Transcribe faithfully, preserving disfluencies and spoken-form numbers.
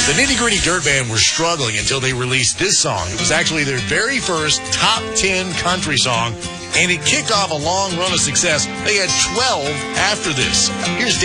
The Nitty Gritty Dirt Band were struggling until they released this song. It was actually their very first top ten country song, and it kicked off a long run of success. They had twelve after this. Here's